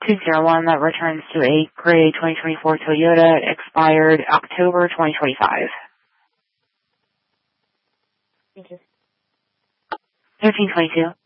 201 that returns to a gray 2024 Toyota, expired October 2025. Thank you. 1322.